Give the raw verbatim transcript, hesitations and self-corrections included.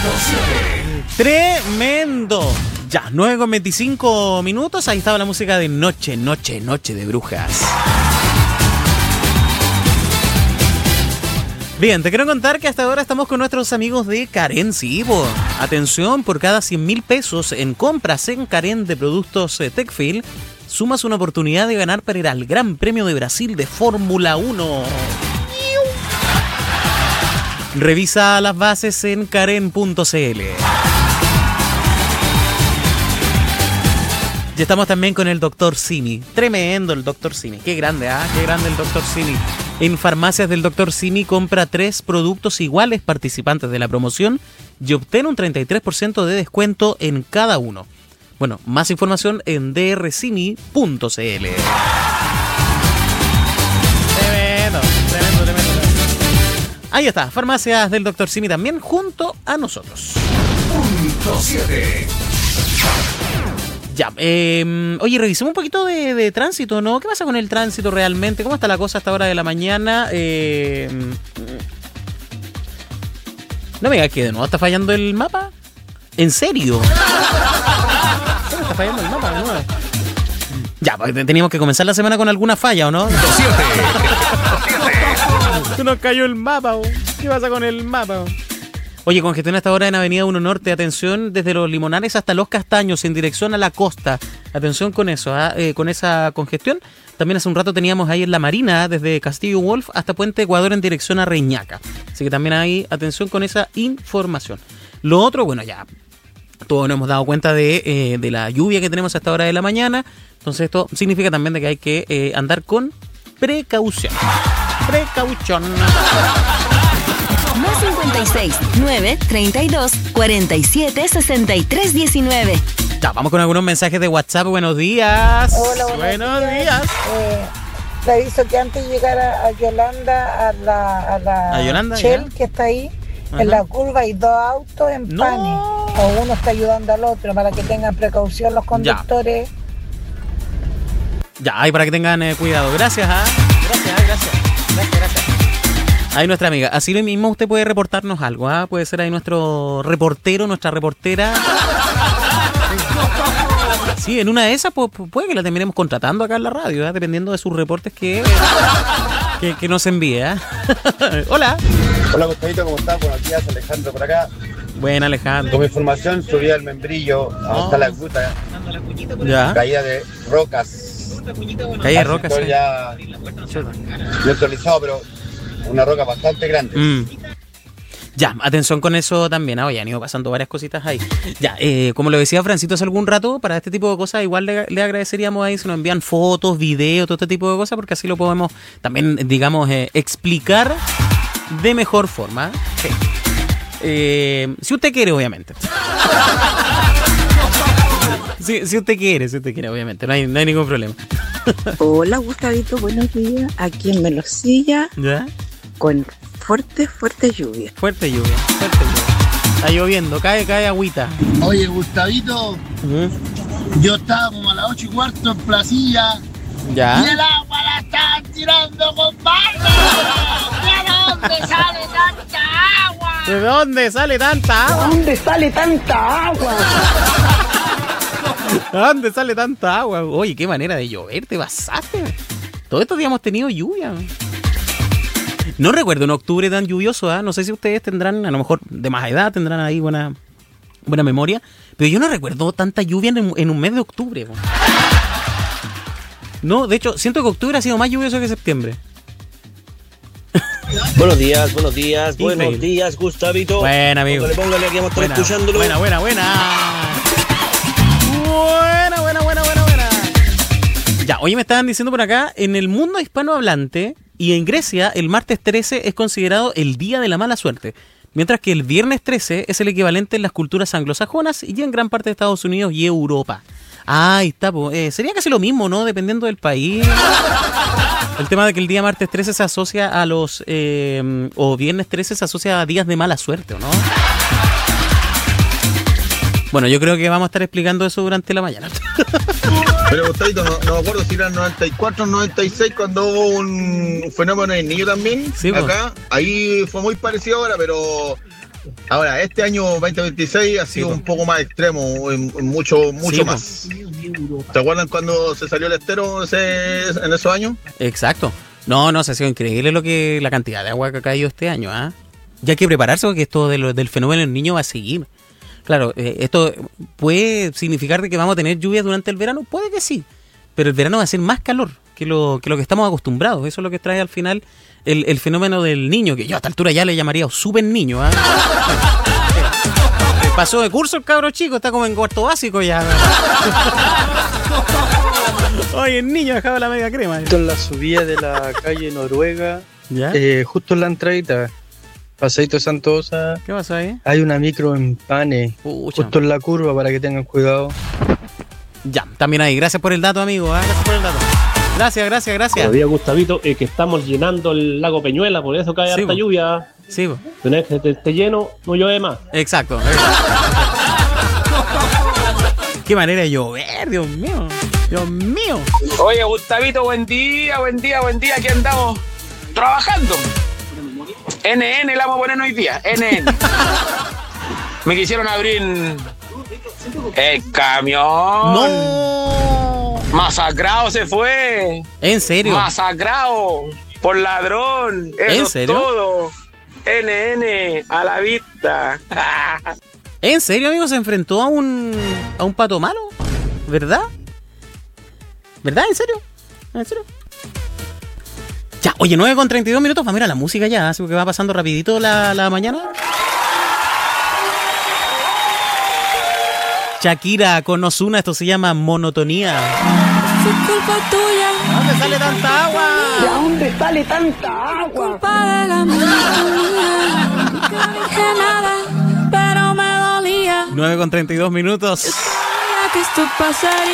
Tremendo. Ya, nueve con veinticinco minutos. Ahí estaba la música de Noche, Noche, Noche de Brujas. Bien, te quiero contar que hasta ahora estamos con nuestros amigos de Karen, sí, po. Atención, por cada cien mil pesos en compras en Karen de productos eh, Techfil, sumas una oportunidad de ganar para ir al Gran Premio de Brasil de Fórmula uno. Revisa las bases en karen punto c l. Y estamos también con el doctor Simi. Tremendo el doctor Simi. Qué grande, ¿ah? ¿eh? Qué grande el doctor Simi. En farmacias del doctor Simi compra tres productos iguales participantes de la promoción y obtén un treinta y tres por ciento de descuento en cada uno. Bueno, más información en d r simi punto c l. Tremendo, tremendo, tremendo. Ahí está, farmacias del doctor Simi también junto a nosotros. Punto siete. Ya, eh, oye, revisemos un poquito de, de tránsito, ¿no? ¿Qué pasa con el tránsito realmente? ¿Cómo está la cosa a esta hora de la mañana? Eh, no me digas que de nuevo está fallando el mapa. ¿En serio? ¿Cómo está fallando el mapa de nuevo? Ya, pues teníamos que comenzar la semana con alguna falla, ¿o no? Se nos cayó el mapa, ¿o? ¿Qué pasa con el mapa, o? Oye, congestión hasta ahora en Avenida uno Norte, atención, desde Los Limonares hasta Los Castaños, en dirección a la costa. Atención con eso, ¿eh? Eh, con esa congestión. También hace un rato teníamos ahí en La Marina, desde Castillo Wolf hasta Puente Ecuador en dirección a Reñaca. Así que también hay atención con esa información. Lo otro, bueno, ya todos nos hemos dado cuenta de, eh, de la lluvia que tenemos a esta hora de la mañana. Entonces esto significa también de que hay que eh, andar con precaución. Precaución. Más cincuenta y seis, nueve, treinta y dos, cuarenta y siete, sesenta y tres, diecinueve. Ya, vamos con algunos mensajes de WhatsApp. Buenos días. Hola, buenos, buenos días. días. Eh, te aviso que antes de llegar a, a Yolanda, a la, a la ¿A Yolanda, Shell ya? que está ahí, Ajá. en la curva hay dos autos en No. panes. O uno está ayudando al otro para que tengan precaución los conductores. Ya, ahí para que tengan eh, cuidado. Gracias, ¿ah? Gracias, ah, gracias. Gracias, gracias. Ahí nuestra amiga. Así lo mismo usted puede reportarnos algo, ¿ah? Puede ser ahí nuestro reportero, nuestra reportera. Sí, en una de esas pues, puede que la terminemos contratando acá en la radio, ¿eh? Dependiendo de sus reportes que, que, que nos envíe. ¿eh? Hola. Hola, Gustavito, ¿cómo estás? Buenos días, Alejandro por acá. Buena, Alejandro. Como información, subí al Membrillo hasta Oh. la Guta, Ya. caída de rocas. Calle de rocas. Sector Sí. ya neutralizado, pero una roca bastante grande. Mm. Ya, atención con eso también. Ah, oye, han ido pasando varias cositas ahí. Ya, eh, como lo decía Francito hace algún rato, para este tipo de cosas igual le, le agradeceríamos ahí si nos envían fotos, videos, todo este tipo de cosas, porque así lo podemos también, digamos, eh, explicar de mejor forma. Sí. Eh, si usted quiere, obviamente. Si, si usted quiere, si usted quiere, obviamente. No hay, no hay ningún problema. Hola, Gustavito, buenos días. Aquí en Melosilla, ¿Ya? con fuerte, fuerte lluvia. Fuerte lluvia, fuerte lluvia. Está lloviendo, cae, cae agüita. Oye, Gustavito, ¿Mm? yo estaba como a las ocho y cuarto en Placilla y ¿Ya? el agua la estaban tirando, compadre. ¿De dónde sale tanta agua? ¿De dónde sale tanta agua? ¿Dónde sale tanta agua? ¿De dónde sale tanta agua? Oye, qué manera de llover, te pasaste. Todos estos días hemos tenido lluvia. No recuerdo un octubre tan lluvioso, ¿eh? No sé si ustedes tendrán, a lo mejor de más edad, tendrán ahí buena, buena memoria, pero yo no recuerdo tanta lluvia en, en un mes de octubre. ¿no? No, de hecho, siento que octubre ha sido más lluvioso que septiembre. Buenos días, buenos días, Increíble. buenos días, Gustavito. Buena, amigo. Póngale, póngale, aquí vamos a estar Buena, escuchándolo. buena, buena, buena. Buena, buena, buena, buena, buena. Ya, oye, me estaban diciendo por acá, en el mundo hispanohablante y en Grecia, el martes trece es considerado el día de la mala suerte, mientras que el viernes trece es el equivalente en las culturas anglosajonas y en gran parte de Estados Unidos y Europa. Ah, ahí está, po. Eh, sería casi lo mismo, ¿no? Dependiendo del país. El tema de que el día martes trece se asocia a los... Eh, o viernes trece se asocia a días de mala suerte, ¿o no? Bueno, yo creo que vamos a estar explicando eso durante la mañana. Pero Gustavito, no, no me acuerdo si era el noventa y cuatro o noventa y seis cuando hubo un fenómeno en el niño también. Sí, pues. Acá, ahí fue muy parecido ahora, pero Ahora, este año veinte veintiséis ha sido Sí, un poco más extremo, en- en mucho, mucho Sí, más. ¿Te acuerdan cuando se salió el estero ese, en esos años? Exacto. No, no, se ha sido increíble lo que la cantidad de agua que ha caído este año, ¿ah? Ya hay que prepararse porque esto de lo- del fenómeno del niño va a seguir. Claro, eh, esto puede significar de que vamos a tener lluvias durante el verano, puede que sí, pero el verano va a ser más calor que lo que, lo que estamos acostumbrados. Eso es lo que trae al final el, el fenómeno del niño, que yo a esta altura ya le llamaría súper niño, ¿ah? Pasó de curso el cabro chico, está como en cuarto básico ya. Oye, el niño dejaba la media crema. Justo en la subida de la calle Noruega, ¿Ya? eh, justo en la entradita, Paseito Santosa, ¿Qué pasó ahí? hay una micro en Pane, Pucha. justo en la curva para que tengan cuidado. Ya, también ahí. Gracias por el dato, amigo. ¿ah? Gracias por el dato. Gracias, gracias, gracias. Buenos días, Gustavito. Es que estamos llenando el lago Peñuela, por eso cae Sí, harta po. lluvia. Sí, po. Una vez que esté esté lleno, no llueve más. Exacto. Qué manera de llover, Dios mío. Dios mío. Oye, Gustavito, buen día, buen día, buen día. Aquí andamos trabajando. N N la vamos a poner hoy día. N N. Me quisieron abrir el camión. No. Masacrado se fue. ¿En serio? Masacrado por ladrón. Eso ¿En es serio? todo. N N a la vista. ¿En serio, amigo? ¿Se enfrentó a un a un pato malo? ¿Verdad? ¿Verdad? ¿En serio? ¿En serio? Ya, oye, nueve con treinta y dos minutos. Vamos a ir a la música ya, así que va pasando rapidito la, la mañana. Shakira con Ozuna, esto se llama Monotonía. Fue culpa tuya. ¿Dónde sale tanta agua? ¿De dónde sale tanta agua? Culpa de la monotonía. Nunca dije nada, pero me dolía. nueve con treinta y dos minutos. Sabía que esto pasaría.